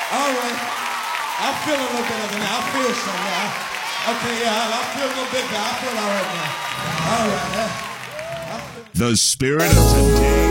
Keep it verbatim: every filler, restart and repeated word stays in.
All right. I feel a little better now. I feel some now. Okay, yeah, I feel a little bit better. I feel all right now. All right. Yeah. The spirit of today